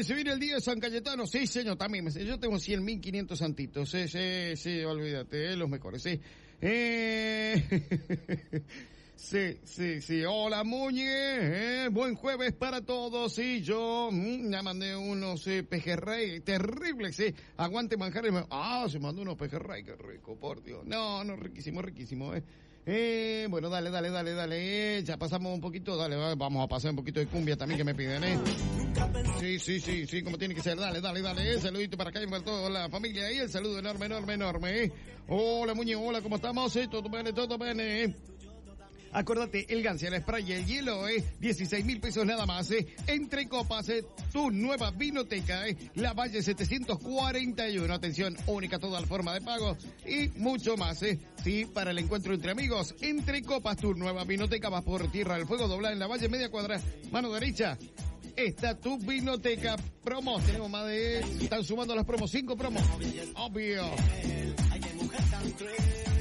se viene el día de San Cayetano. Sí, señor, también. Yo tengo 100.500 santitos. Sí, olvídate, los mejores, sí. Sí. Hola, Muñe. Buen jueves para todos. Y yo ya mandé unos pejerrey terribles, sí. Aguante manjares. Se mandó unos pejerrey, qué rico, por Dios. No, riquísimo. Bueno, dale. Ya pasamos un poquito, dale, vamos a pasar un poquito de cumbia también que me piden, Sí, como tiene que ser, dale. Saludito para acá y para toda la familia ahí, el saludo enorme. Hola, Muñe, hola, ¿cómo estamos? Todo bien. Acordate, el Gancia, el spray y el hielo, 16.000 pesos nada más, Entre copas, tu nueva vinoteca, La Valle 741. Atención, única toda la forma de pago y mucho más, Sí, para el encuentro entre amigos. Entre copas, tu nueva vinoteca, vas por Tierra del Fuego, doblada en La Valle, media cuadra, mano derecha. Está tu vinoteca. Promos, tenemos más de... Están sumando las promos, 5 promos. Obvio.